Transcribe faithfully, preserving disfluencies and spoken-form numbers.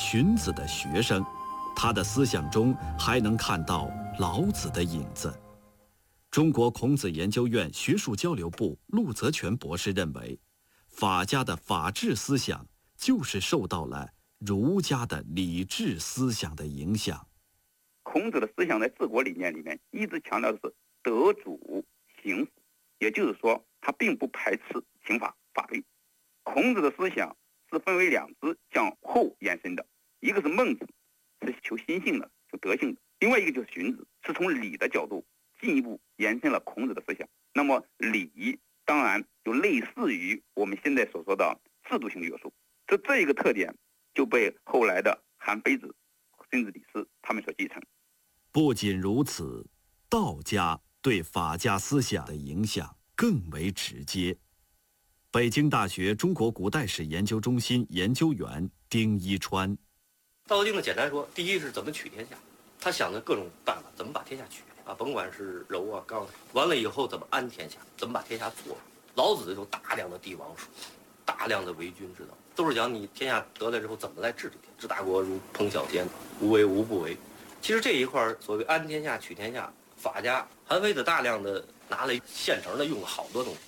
荀子的学生，他的思想中还能看到老子的影子。中国孔子研究院学术交流部陆泽全博士认为，法家的法治思想就是受到了儒家的礼治思想的影响。 孔子的思想在治国理念里面一直强调的是德主刑辅，也就是说他并不排斥刑法法律。孔子的思想是分为两支向后延伸的，一个是孟子，是求心性的，求德性的；另外一个就是荀子，是从礼的角度进一步延伸了孔子的思想。那么礼当然就类似于我们现在所说的制度性的约束，这这一个特点就被后来的韩非子、甚至李斯他们所继承。 不仅如此，道家对法家思想的影响更为直接。北京大学中国古代史研究中心研究员丁一川， 《道德经》呢，简单说，第一是怎么取天下，他想的各种办法，怎么把天下取啊，甭管是柔啊刚，完了以后怎么安天下，怎么把天下做出。老子有大量的帝王术，大量的为君之道，都是讲你天下得来之后怎么来治这天。治大国如烹小鲜，无为无不为。其实这一块所谓安天下取天下，法家韩非子大量的拿了现成的用了好多东西。